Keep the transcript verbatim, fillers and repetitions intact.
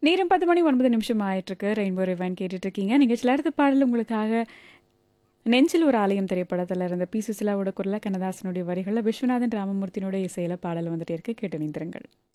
நேரம் பத்து மணி ஒன்பது நிமிஷம் ஆயிட்டிருக்கு. ரெயின்போ ரிவைன் கேட்டுட்ருக்கீங்க. நிகழ்ச்சியில அடுத்த பாடல் உங்களுக்காக நெஞ்சில் ஒரு ஆலயம் திரைப்படத்துல இருந்த பி. சுசீலாவோட குரல்ல, கண்ணதாசனுடைய வரிகள்ல, விஸ்வநாதன் ராமமூர்த்தியினுடைய இசையில பாடல் வந்துட்டே இருக்கு. கேட்டு இணைந்திருங்கள்.